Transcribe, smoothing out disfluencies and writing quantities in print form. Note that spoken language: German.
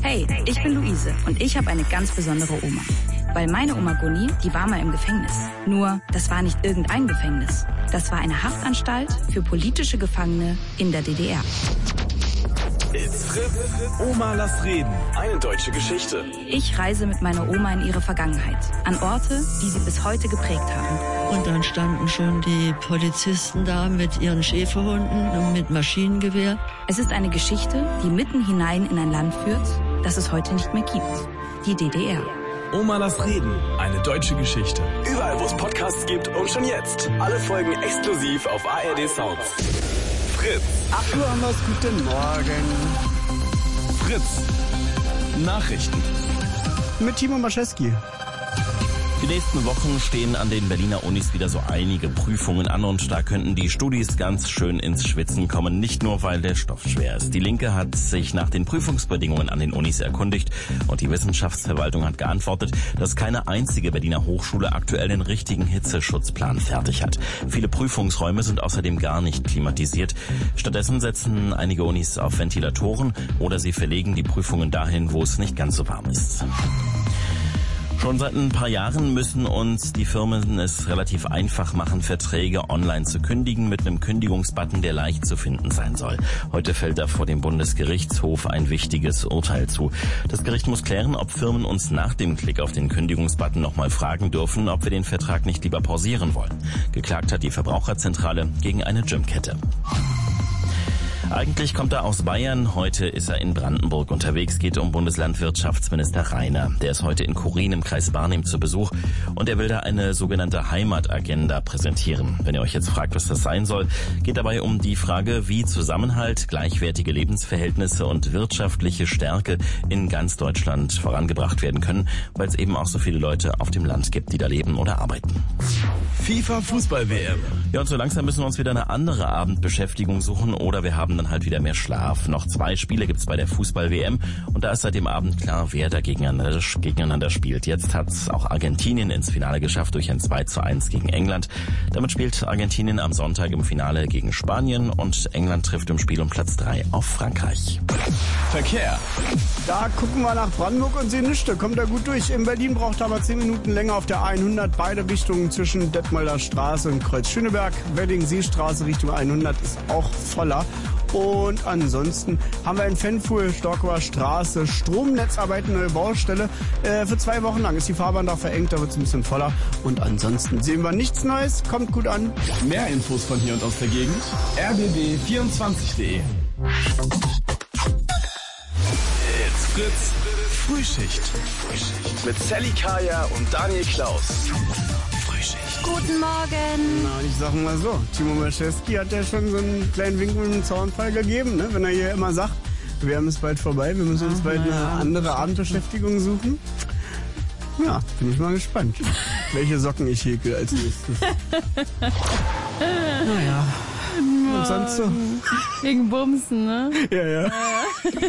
Hey, ich bin Luise und ich habe eine ganz besondere Oma. Weil meine Oma Gunni, die war mal im Gefängnis. Nur, das war nicht irgendein Gefängnis. Das war eine Haftanstalt für politische Gefangene in der DDR. It's Fritz. Oma, lass reden. Eine deutsche Geschichte. Ich reise mit meiner Oma in ihre Vergangenheit. An Orte, die sie bis heute geprägt haben. Und dann standen schon die Polizisten da mit ihren Schäferhunden und mit Maschinengewehr. Es ist eine Geschichte, die mitten hinein in ein Land führt, das es heute nicht mehr gibt. Die DDR. Oma, lass reden. Eine deutsche Geschichte. Überall, wo es Podcasts gibt und schon jetzt. Alle Folgen exklusiv auf ARD Sounds. Fritz. 8 Uhr haben wir's. Guten Morgen. Fritz. Nachrichten. Mit Timo Maschewski. Die nächsten Wochen stehen an den Berliner Unis wieder so einige Prüfungen an und da könnten die Studis ganz schön ins Schwitzen kommen, nicht nur weil der Stoff schwer ist. Die Linke hat sich nach den Prüfungsbedingungen an den Unis erkundigt und die Wissenschaftsverwaltung hat geantwortet, dass keine einzige Berliner Hochschule aktuell den richtigen Hitzeschutzplan fertig hat. Viele Prüfungsräume sind außerdem gar nicht klimatisiert. Stattdessen setzen einige Unis auf Ventilatoren oder sie verlegen die Prüfungen dahin, wo es nicht ganz so warm ist. Schon seit ein paar Jahren müssen uns die Firmen es relativ einfach machen, Verträge online zu kündigen mit einem Kündigungsbutton, der leicht zu finden sein soll. Heute fällt da vor dem Bundesgerichtshof ein wichtiges Urteil zu. Das Gericht muss klären, ob Firmen uns nach dem Klick auf den Kündigungsbutton nochmal fragen dürfen, ob wir den Vertrag nicht lieber pausieren wollen. Geklagt hat die Verbraucherzentrale gegen eine Gymkette. Eigentlich kommt er aus Bayern, heute ist er in Brandenburg unterwegs, geht um Bundeslandwirtschaftsminister Rainer. Der ist heute in Kurin im Kreis Barnim zu Besuch und er will da eine sogenannte Heimatagenda präsentieren. Wenn ihr euch jetzt fragt, was das sein soll, geht dabei um die Frage, wie Zusammenhalt, gleichwertige Lebensverhältnnisse und wirtschaftliche Stärke in ganz Deutschland vorangebracht werden können, weil es eben auch so viele Leute auf dem Land gibt, die da leben oder arbeiten. FIFA Fußball-WM. Ja, und so langsam müssen wir uns wieder eine andere Abendbeschäftigung suchen oder wir haben dann halt wieder mehr Schlaf. Noch 2 Spiele gibt's bei der Fußball-WM und da ist seit dem Abend klar, wer da gegeneinander spielt. Jetzt hat's auch Argentinien ins Finale geschafft durch ein 2:1 gegen England. Damit spielt Argentinien am Sonntag im Finale gegen Spanien und England trifft im Spiel um Platz 3 auf Frankreich. Verkehr. Da gucken wir nach Brandenburg und sehen nichts. Da kommt er gut durch. In Berlin braucht er aber 10 Minuten länger auf der 100. Beide Richtungen zwischen Detmolder Straße und Kreuz Schöneberg. Wedding-Seestraße Richtung 100 ist auch voller. Und ansonsten haben wir in Fenfuhl, Stockower Straße, Stromnetzarbeiten, neue Baustelle. Für 2 Wochen lang ist die Fahrbahn da verengt, da wird es ein bisschen voller. Und ansonsten sehen wir nichts Neues, kommt gut an. Mehr Infos von hier und aus der Gegend. rbb24.de. It's Fritz. Frühschicht. Mit Sally Kaya und Daniel Klaus. Guten Morgen. Na, ich sag mal so, Timo Maschewski hat ja schon so einen kleinen Wink mit dem Zaunfall gegeben, ne? Wenn er hier immer sagt, wir haben es bald vorbei, wir müssen uns bald eine andere Abendbeschäftigung suchen. Ja, bin ich mal gespannt, welche Socken ich häkel als nächstes. Naja, und sonst so? Wegen Bumsen, ne? Ja.